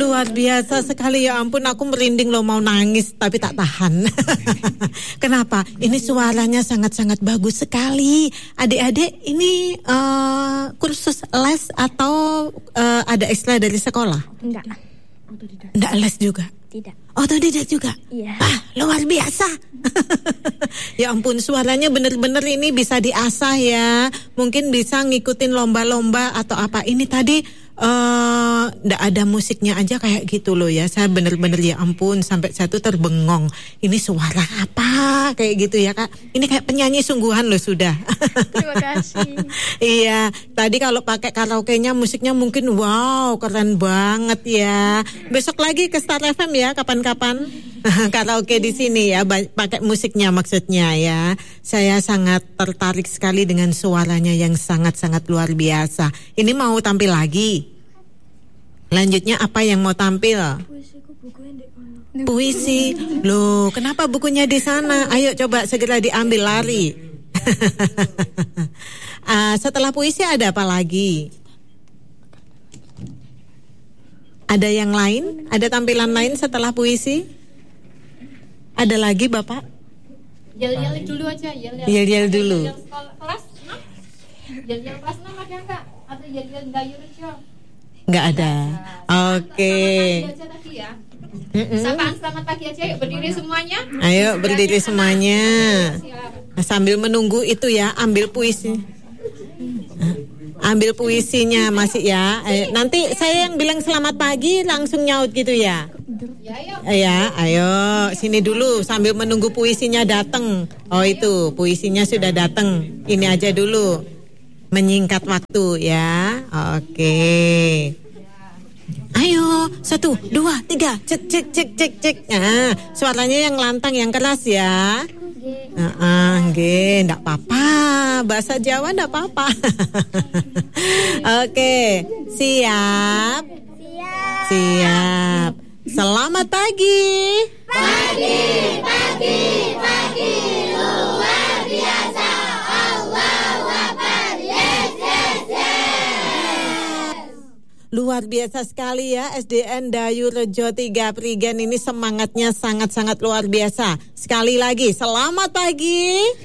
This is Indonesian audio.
Luar biasa sekali, ya ampun, aku merinding loh, mau nangis tapi tak tahan. Kenapa? Ini suaranya sangat-sangat bagus sekali. Adik-adik ini kursus les atau ada ekstra dari sekolah? Enggak. Enggak les juga? Tidak. Otodidak juga? Iya. Luar biasa. Ya ampun, suaranya bener-bener ini bisa diasah ya. Mungkin bisa ngikutin lomba-lomba atau apa. Ini tadi nggak ada musiknya aja kayak gitu loh ya. Saya bener-bener ya ampun, sampai saya tuh terbengong. Ini suara apa kayak gitu ya Kak. Ini kayak penyanyi sungguhan loh sudah. Terima kasih. Iya, tadi kalau pakai karaoke-nya musiknya mungkin wow, keren banget ya. Besok lagi ke Star FM ya, kapan-kapan. Karaoke di sini ya, pakai musiknya maksudnya ya. Saya sangat tertarik sekali dengan suaranya yang sangat-sangat luar biasa. Ini mau tampil lagi? Lanjutnya apa yang mau tampil? Puisi. Loh, kenapa bukunya di sana? Ayo coba segera diambil, lari. Setelah puisi ada apa lagi? Ada yang lain? Ada tampilan lain setelah puisi? Ada lagi Bapak? Yel-yel dulu aja. Yel-yel dulu. Yel-yel kelas 6? Yel-yel kelas 6 ada enggak? Atau yel-yel dayur aja? Enggak ada. Oke. Selamat pagi aja tadi ya. Sapaan selamat pagi aja, yuk berdiri semuanya. Ayo berdiri semuanya. Sambil menunggu itu ya, ambil puisi. Ambil puisinya masih ya. Nanti saya yang bilang selamat pagi langsung nyaut gitu ya. Ya, ayo sini dulu sambil menunggu puisinya datang. Oh itu puisinya sudah datang. Ini aja dulu, menyingkat waktu ya. Oke. Ayo 1, 2, 3 cek cek cek cek cek. Nah, suaranya yang lantang, yang keras ya. Nggih, enggak apa-apa. Bahasa Jawa enggak apa-apa. Oke, siap. Siap. Selamat pagi. Pagi, luar biasa. Allahu Akbar. Yes. Luar biasa sekali ya, SDN Dayu Rejo 3 Prigen ini semangatnya sangat-sangat luar biasa. Sekali lagi, selamat pagi.